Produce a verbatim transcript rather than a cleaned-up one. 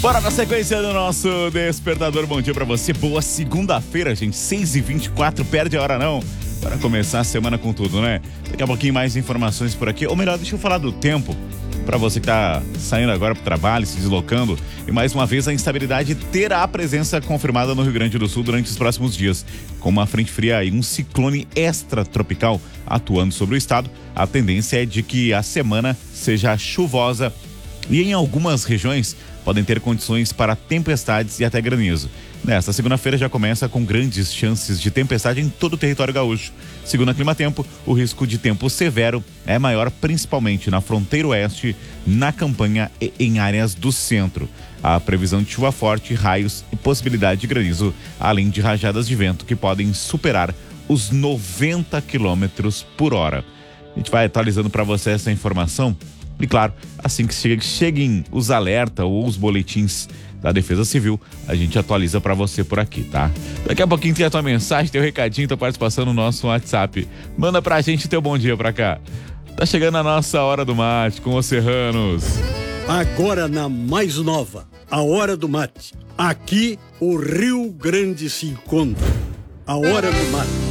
Bora na sequência do nosso Despertador. Bom dia pra você, boa segunda-feira, gente, seis e vinte e quatro, perde a hora não, para começar a semana com tudo, né? Daqui a pouquinho mais informações por aqui, ou melhor, deixa eu falar do tempo, pra você que tá saindo agora pro trabalho, se deslocando, e mais uma vez a instabilidade terá presença confirmada no Rio Grande do Sul durante os próximos dias. Com uma frente fria e um ciclone extratropical atuando sobre o estado, a tendência é de que a semana seja chuvosa e em algumas regiões podem ter condições para tempestades e até granizo. Nesta segunda-feira já começa com grandes chances de tempestade em todo o território gaúcho. Segundo a Climatempo, o risco de tempo severo é maior principalmente na fronteira oeste, na campanha e em áreas do centro. Há previsão de chuva forte, raios e possibilidade de granizo, além de rajadas de vento que podem superar os noventa quilômetros por hora. A gente vai atualizando para você essa informação. E claro, assim que cheguem os alertas ou os boletins da Defesa Civil, a gente atualiza pra você por aqui, tá? Daqui a pouquinho tem a tua mensagem, teu recadinho, tua participação no nosso WhatsApp. Manda pra gente teu bom dia pra cá. Tá chegando a nossa Hora do Mate com os serranos. Agora na mais nova, a Hora do Mate. Aqui o Rio Grande se encontra. A Hora do Mate.